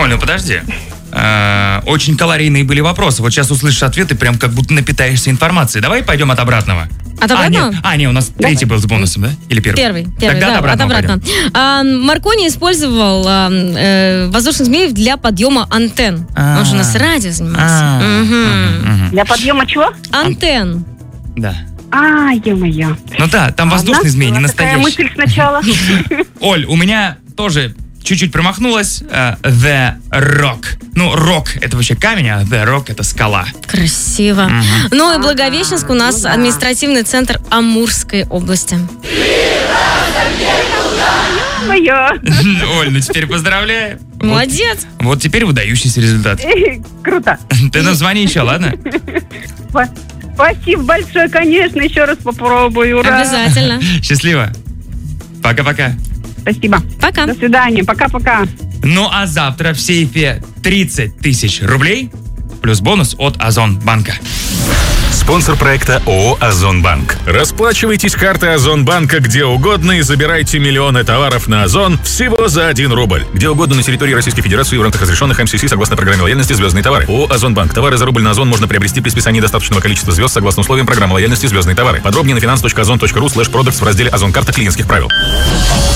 Оль, ну подожди. Очень калорийные были вопросы. Вот сейчас услышишь ответы, прям как будто напитаешься информацией. Давай пойдем от обратного. От обратного? Нет, у нас третий был с бонусом, да? Или первый? Первый, Тогда да, от обратного. Маркони использовал воздушных змеев для подъема антенн. Он же у нас радио занимается. Для подъема чего? Антенн. Да. Ё-моё. Ну да, там воздушный змей, не Такая настоящий. мысль сначала. Оль, у меня тоже чуть-чуть промахнулась. The Rock. Ну, рок — это вообще камень, а The Rock — это скала. Красиво. Ну и Благовещенск у нас административный центр Амурской области. Моё. Оль, ну теперь поздравляю. Молодец. Вот теперь выдающийся результат. Круто. Ты нам звони еще, ладно? Спасибо большое, конечно, еще раз попробую. Ура. Обязательно. Счастливо. Пока-пока. Спасибо. Пока. До свидания. Пока-пока. Ну а завтра в сейфе 30 тысяч рублей плюс бонус от Озонбанка. Спонсор проекта ООО «Озонбанк». Расплачивайтесь картой Озонбанка где угодно и забирайте миллионы товаров на Озон всего за 1 рубль. Где угодно на территории Российской Федерации в рамках разрешенных МСС согласно программе лояльности «Звездные товары». ООО «Озонбанк». Товары за рубль на Озон можно приобрести при списании достаточного количества звезд согласно условиям программы лояльности «Звездные товары». Подробнее на finance.ozon.ru/products в разделе «Озон. Карта клиентских правил».